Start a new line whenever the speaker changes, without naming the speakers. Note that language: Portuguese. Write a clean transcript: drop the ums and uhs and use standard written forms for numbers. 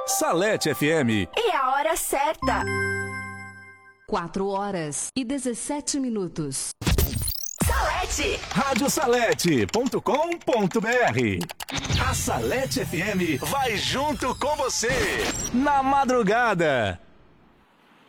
Salete FM.
E a hora certa.
4h17.
Salete.
Radiosalete.com.br. A Salete FM vai junto com você na madrugada.